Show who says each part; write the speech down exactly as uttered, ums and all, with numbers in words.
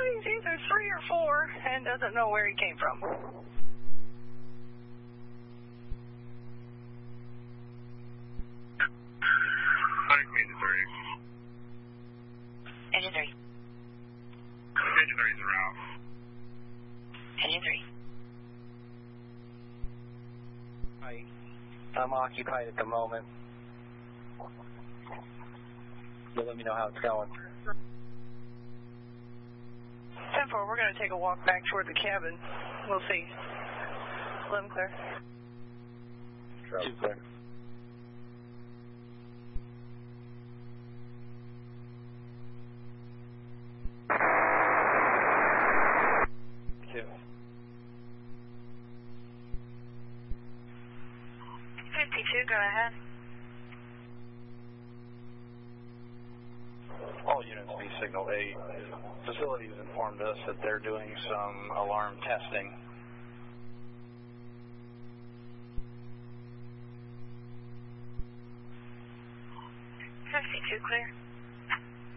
Speaker 1: he's either three or four and doesn't know where he came from.
Speaker 2: Engine three.
Speaker 3: Engine three.
Speaker 2: Engine three is around.
Speaker 3: Engine three.
Speaker 4: Hi. I'm occupied at the moment. You'll let me know how it's going.
Speaker 1: ten four, we're going to take a walk back toward the cabin. We'll see. eleven clear.
Speaker 4: Two clear. Two.
Speaker 3: fifty-two, go ahead.
Speaker 5: All units be signal eight. Facilities informed us that they're doing some alarm testing.
Speaker 3: fifty-two, clear.